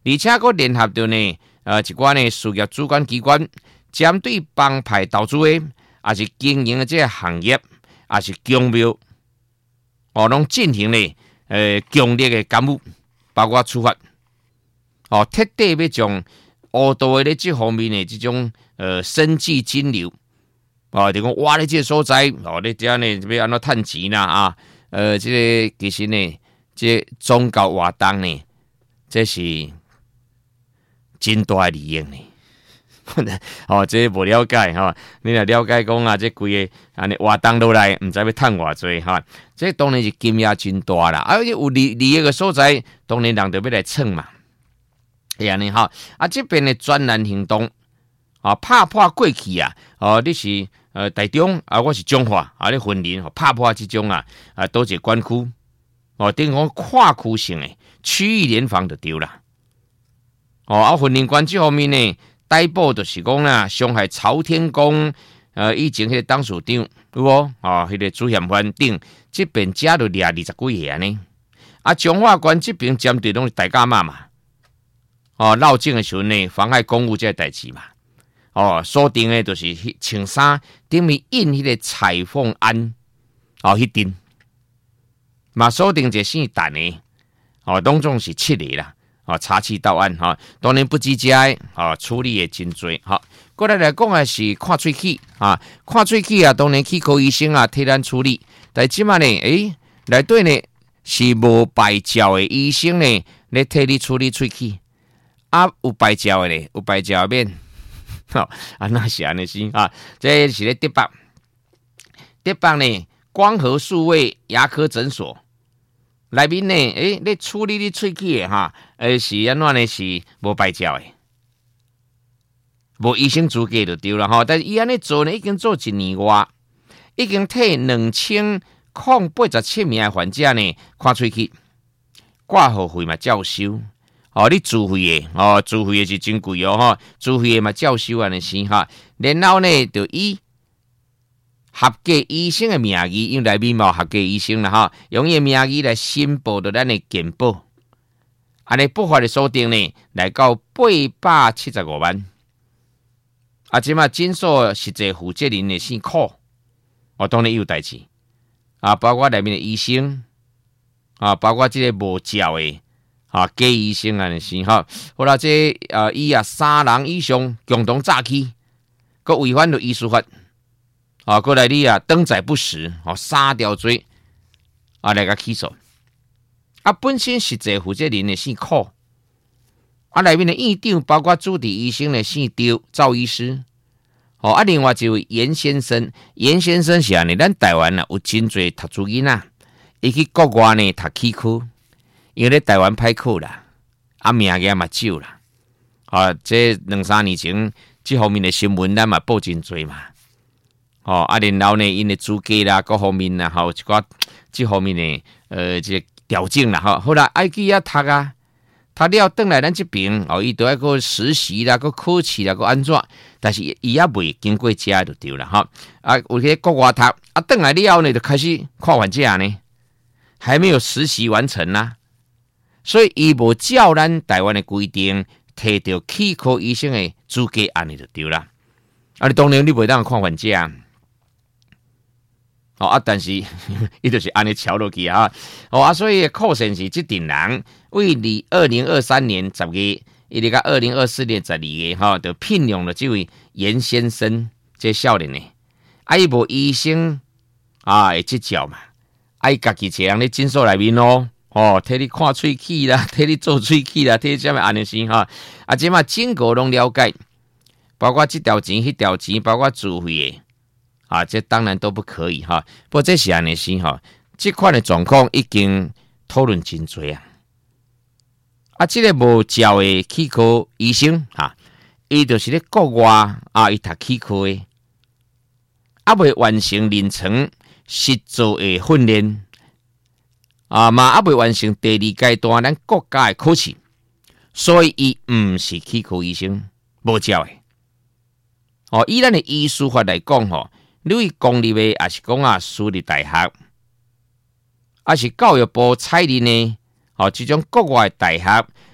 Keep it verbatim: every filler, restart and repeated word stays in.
而且佫联合着呢，呃，一寡呢事业主管机关，针对帮派投资的，也是经营的这个行业，也是公庙，哦，拢进行呢，呃，强烈的干预，包括处罚，哦，彻底要将乌道的这方面的这种呃生计金流，哦，就讲挖咧这个所在，哦，你这样呢要安怎趁钱啦啊？呃，这个其实呢，这宗教活动呢，这是真大的利益呢。哦，这无了解哈、哦，你若了解讲啊，这规个安尼活动落来，毋知要趁偌济哈。这当然是金额真大啦，而且有利利益的所在，当然人就要来蹭嘛。是安尼哈，啊，这边的专栏行动啊，拍破过去啊，哦，你是呃台中啊，我是中华啊，你分林拍破这种啊啊，都是管区哦，等于讲跨区性的区域联防就对啦。哦，啊，分林关这方面呢，逮捕就是讲啦，伤害朝天宫呃以前迄个董事长有无哦，迄、那个主嫌犯顶这边加了掠二十几个呢。啊，中华关这边针对拢是大家嘛嘛。哦，绕境的时候呢，妨害公务这代志嘛。哦，锁定的就是穿衫顶面印迄个彩凤安，哦，迄顶嘛锁定一个姓陈的，哦，当中是七个啦。哦，查缉到案哈、哦，当然不计加哦，处理的真多。好、哦，过来来讲的是看喙齿啊，看喙齿啊，当然气科医生啊替咱处理。但即嘛呢，诶，内底呢是无牌照的医生呢，来替你处理喙齿。啊，有牌照的咧，有牌照免，吼、哦，啊那是安尼先啊，这是咧德北，德北呢光和数位牙科诊所内面呢，诶，咧处理你喙齿的哈，诶是安怎呢？是无牌照的，无医生资格就对了哈。但是伊安尼做呢，已经做一年外，已经替两千零八十七名患者呢看喙齿，挂号费嘛照收。哦，你自费的哦，自费的是真贵哦，哈，自费的嘛照收安尼先哈。然后呢，就以合格医生的名义，因为内面嘛合格医生啦哈，用伊的名义来申报到咱的健保，安尼不法的锁定呢，来到八百七十五万。啊，即嘛诊所实际负责人的姓苦，哦，当然有代志啊，包括内面的医生啊，包括这个无照的。啊，假医生安尼是哈，好啦，这呃，伊啊三人以上共同诈欺，佮违反了医师法，啊，过来你啊登载不实，哦，三条罪，啊来个起诉。啊，本身实际负责人的姓苦，啊，内面的院长包括主治医生的姓刁，赵医师，哦，啊，另外一位严先生，严先生是安尼，咱台湾啊有真侪读书囡仔，伊去国外呢读齿科。因为咧台湾歹考啦，啊名额嘛少啦，啊，这两三年前这方面的新闻咱嘛报真多嘛，哦，啊，然后呢，因的资格啦，各方面啦，吼、哦，一寡这方面的呃，这调整啦，吼、哦，好啦，爱去遐读啊，读了转来咱这边，哦，伊都要个实习啦，个考试啦，个安怎？但是伊也未经过遮就对啦，哈、哦，啊，有些国外读，啊，转来了呢，就开始看患者呢，还没有实习完成啦。所以，伊无照咱台湾的规定，摕到齿科医生的资格，安尼就对啦。啊，你当然你袂当看患者，哦啊，但是伊就是安尼瞧落去啊。哦啊，所以酷sen是这顶人为你二零二三年十月，伊个二零二四年十二月哈，就聘用了这位严先生这少年呢。啊，伊无医生啊，会执照嘛？啊，伊家己一人咧诊所内面咯。哦，替你看喙齿啦，替你做喙齿啦，替你什么安尼先哈？啊，即嘛整个拢了解，包括这条钱、迄条钱，包括自费的啊，这当然都不可以哈。不过这是安尼先哈，这款的状况已经讨论真多啊。啊，这个无照的齿科医生哈，伊就是咧国外啊，伊读齿科的，啊未完成临床实做的训练。啊，嘛还未完成第二阶段咱国家的考试，所以伊毋是齿科医生，无照的。哦，以咱的医师法来讲吼，你为公立的，还是讲啊私立大学，还是教育部采认呢？哦，这种国外的大学，